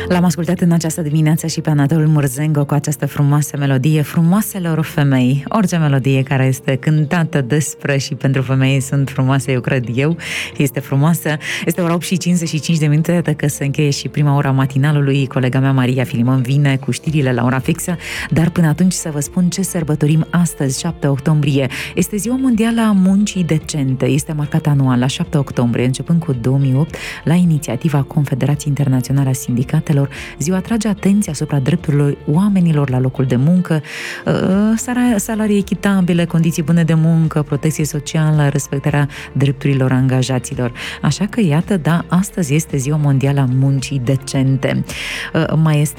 L-am ascultat în această dimineață și pe Anatol Murzengo cu această frumoasă melodie, Frumoaselor femei. Orice melodie care este cântată despre și pentru femei sunt frumoase, eu cred eu, este frumoasă. Este ora 8 și 55 de minute, iată că se încheie și prima ora matinalului. Colega mea Maria Filimon vine cu știrile la ora fixă, dar până atunci să vă spun ce sărbătorim astăzi, 7 octombrie. Este Ziua Mondială a Muncii Decente. Este marcată anual la 7 octombrie, începând cu 2008, la inițiativa Confederației Internaționale a Sindicatelor. Ziua atrage atenția asupra drepturilor oamenilor la locul de muncă, salarii echitabile, condiții bune de muncă, protecție socială, respectarea drepturilor angajaților. Așa că, iată, da, astăzi este Ziua Mondială a Muncii Decente. Mai este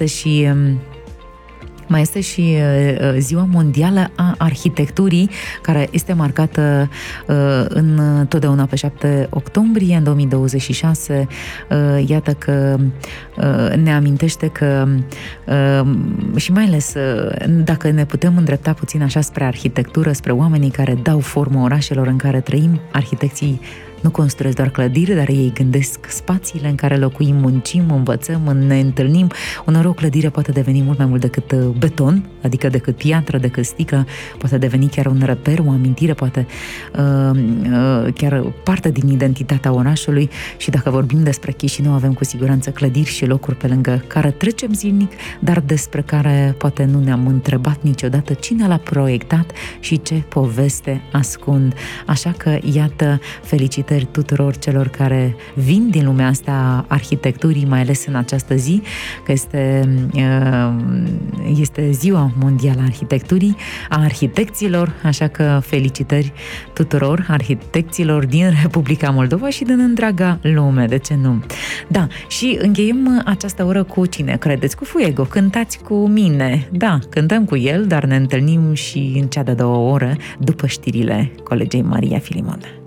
și Ziua Mondială a Arhitecturii, care este marcată întotdeauna pe 7 octombrie, în 2026. Iată că ne amintește că, și mai ales dacă ne putem îndrepta puțin așa spre arhitectură, spre oamenii care dau formă orașelor în care trăim, arhitecții nu construiesc doar clădiri, dar ei gândesc spațiile în care locuim, muncim, învățăm, ne întâlnim. Uneori o clădire poate deveni mult mai mult decât beton, adică decât piatră, decât sticlă, poate deveni chiar un reper, o amintire, poate chiar parte din identitatea orașului. Și dacă vorbim despre Chișinău, avem cu siguranță clădiri și locuri pe lângă care trecem zilnic, dar despre care poate nu ne-am întrebat niciodată cine l-a proiectat și ce poveste ascund. Așa că, iată, felicitări tuturor celor care vin din lumea asta a arhitecturii, mai ales în această zi, că este Ziua Mondială a Arhitecturii, a arhitecților, așa că felicitări tuturor arhitecților din Republica Moldova și din întreaga lume, de ce nu? Da, și încheiem această oră cu cine credeți? Cu Fuego, cântați cu mine. Da, cântăm cu el, dar ne întâlnim și în cea de-a doua oră după știrile colegei Maria Filimon.